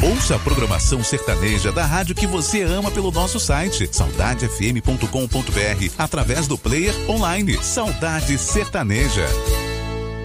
Ouça a programação sertaneja da rádio que você ama pelo nosso site saudadefm.com.br através do player online Saudade Sertaneja.